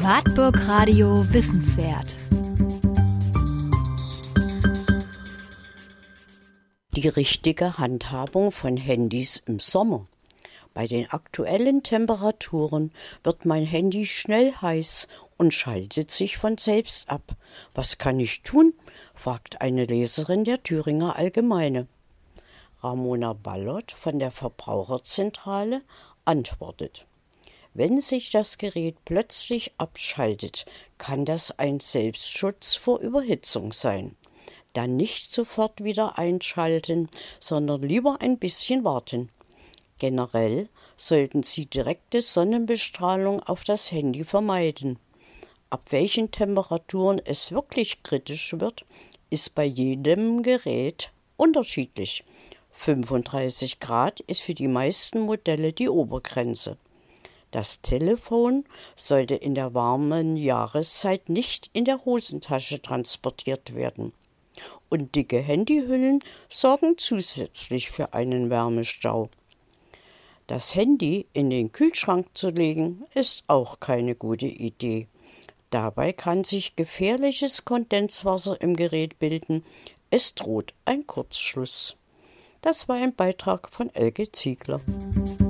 Wartburg Radio Wissenswert. Die richtige Handhabung von Handys im Sommer. Bei den aktuellen Temperaturen wird mein Handy schnell heiß und schaltet sich von selbst ab. Was kann ich tun? Fragt eine Leserin der Thüringer Allgemeine. Ramona Ballot von der Verbraucherzentrale antwortet: Wenn sich das Gerät plötzlich abschaltet, kann das ein Selbstschutz vor Überhitzung sein. Dann nicht sofort wieder einschalten, sondern lieber ein bisschen warten. Generell sollten Sie direkte Sonnenbestrahlung auf das Handy vermeiden. Ab welchen Temperaturen es wirklich kritisch wird, ist bei jedem Gerät unterschiedlich. 35 Grad ist für die meisten Modelle die Obergrenze. Das Telefon sollte in der warmen Jahreszeit nicht in der Hosentasche transportiert werden. Und dicke Handyhüllen sorgen zusätzlich für einen Wärmestau. Das Handy in den Kühlschrank zu legen, ist auch keine gute Idee. Dabei kann sich gefährliches Kondenswasser im Gerät bilden. Es droht ein Kurzschluss. Das war ein Beitrag von Elke Ziegler.